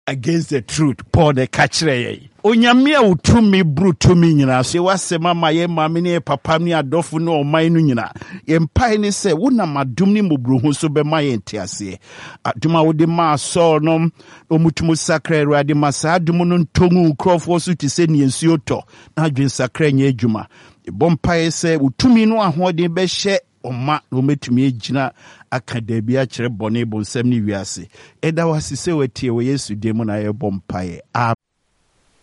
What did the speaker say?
against the truth. Paul the catcher. Onyamia utumi brutumi nyina so wasema ma ye mame ne papa ne adofo ne oman no nyina ye mpai ne se wona madum ne mobruhu so be ma ye ntiase aduma wo de ma so no omutumu sakra ruade masa adum no ntongu krofo so ti se ne nsuo to na adwen sakra nya adwuma e bompai se utumi no ahode be hye Oma no metumi agina akadabia kire bone bonsam ni wiase eda wasise wetie we Yesu de mu na ye bompae.